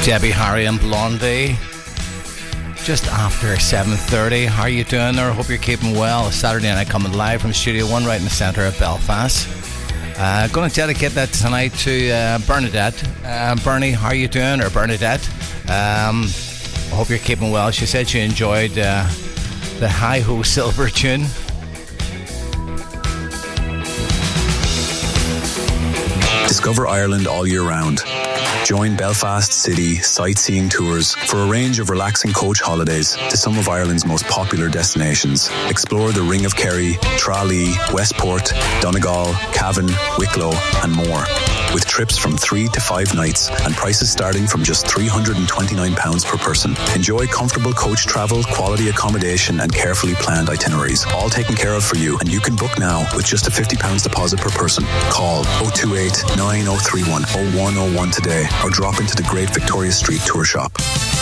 Debbie Harry and Blondie. Just after 7:30. How are you doing there? Hope you're keeping well. Saturday night coming live from Studio 1 right in the centre of Belfast. Going to dedicate that tonight to Bernadette. Bernie, how are you doing? Or Bernadette. I hope you're keeping well. She said she enjoyed the Hi-Ho Silver tune. Discover Ireland all year round. Join Belfast City sightseeing tours for a range of relaxing coach holidays to some of Ireland's most popular destinations. Explore the Ring of Kerry, Tralee, Westport, Donegal, Cavan, Wicklow and more. With trips from 3 to 5 nights and prices starting from just £329 per person. Enjoy comfortable coach travel, quality accommodation and carefully planned itineraries. All taken care of for you, and you can book now with just a £50 deposit per person. Call 028 9031 0101 today or drop into the Great Victoria Street Tour Shop.